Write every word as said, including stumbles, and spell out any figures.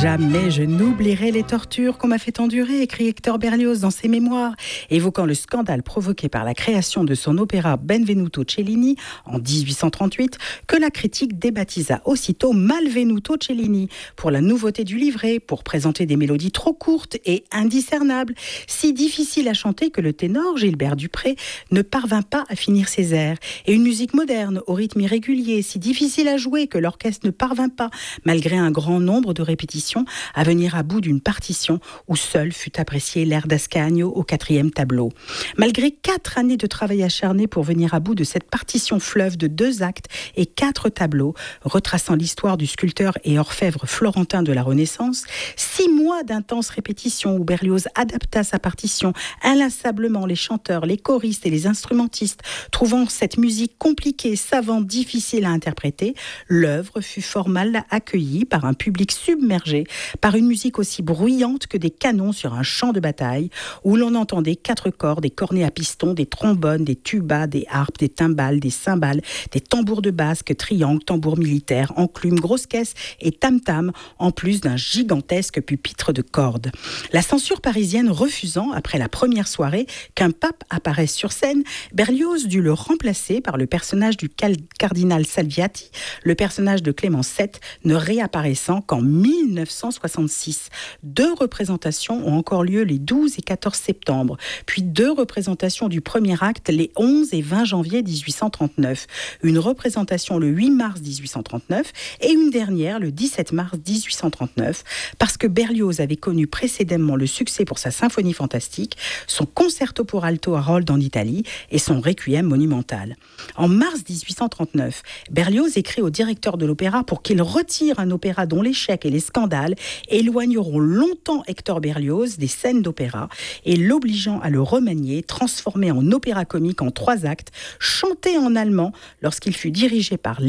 Jamais je n'oublierai les tortures qu'on m'a fait endurer, écrit Hector Berlioz dans ses mémoires, évoquant le scandale provoqué par la création de son opéra Benvenuto Cellini en dix-huit cent trente-huit, que la critique débaptisa aussitôt Malvenuto Cellini, pour la nouveauté du livret, pour présenter des mélodies trop courtes et indiscernables, si difficiles à chanter que le ténor Gilbert Dupré ne parvint pas à finir ses airs, et une musique moderne au rythme irrégulier, si difficile à jouer que l'orchestre ne parvint pas, malgré un grand nombre de répétitions, à venir à bout d'une partition où seul fut apprécié l'air d'Ascanio au quatrième tableau. Malgré quatre années de travail acharné pour venir à bout de cette partition fleuve de deux actes et quatre tableaux, retraçant l'histoire du sculpteur et orfèvre florentin de la Renaissance, six mois d'intenses répétitions où Berlioz adapta sa partition, inlassablement les chanteurs, les choristes et les instrumentistes trouvant cette musique compliquée, savante, difficile à interpréter, l'œuvre fut fort mal accueillie par un public submergé par une musique aussi bruyante que des canons sur un champ de bataille, où l'on entendait quatre cordes, des cornets à piston, des trombones, des tubas, des harpes, des timbales, des cymbales, des tambours de basque, triangles, tambours militaires, enclumes, grosses caisses et tam-tam, en plus d'un gigantesque pupitre de cordes. La censure parisienne refusant, après la première soirée, qu'un pape apparaisse sur scène, Berlioz dut le remplacer par le personnage du cal- cardinal Salviati, le personnage de Clément sept, ne réapparaissant qu'en mille neuf cent soixante-six. Deux représentations ont encore lieu les douze et quatorze septembre, puis deux représentations du premier acte les onze et vingt janvier dix-huit cent trente-neuf, une représentation le huit mars dix-huit cent trente-neuf et une dernière le dix-sept mars dix-huit cent trente-neuf, parce que Berlioz avait connu précédemment le succès pour sa symphonie fantastique, son concerto pour alto à Harold en Italie et son requiem monumental. En mars dix-huit cent trente-neuf, Berlioz écrit au directeur de l'opéra pour qu'il retire un opéra dont l'échec et les scandales éloigneront longtemps Hector Berlioz des scènes d'opéra et l'obligeant à le remanier, transformé en opéra comique en trois actes, chanté en allemand lorsqu'il fut dirigé par